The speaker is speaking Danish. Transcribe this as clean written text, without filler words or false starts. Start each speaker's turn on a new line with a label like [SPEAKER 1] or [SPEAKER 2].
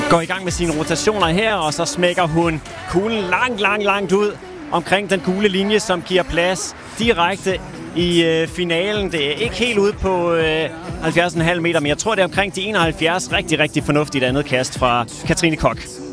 [SPEAKER 1] går i gang med sine rotationer her, og så smækker hun kuglen langt ud omkring den gule linje, som giver plads direkte i finalen. Det er ikke helt ude på 70,5 meter, men jeg tror, det er omkring de 71. Rigtig fornuftigt andet kast fra Katrine Koch.